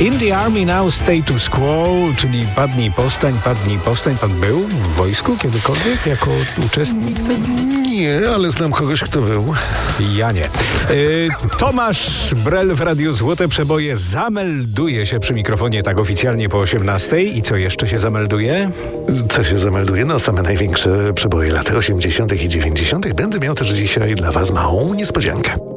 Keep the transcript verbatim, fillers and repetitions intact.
In the Army Now Status Quo, czyli padnij postań, padnij postań. Pan był w wojsku kiedykolwiek jako uczestnik? Nie, ale znam kogoś, kto był. Ja nie. Y, Tomasz Brel w Radiu Złote Przeboje zamelduje się przy mikrofonie tak oficjalnie po osiemnastej. I co jeszcze się zamelduje? Co się zamelduje? No, same największe przeboje lat osiemdziesiątych i dziewięćdziesiątych. Będę miał też dzisiaj dla was małą niespodziankę.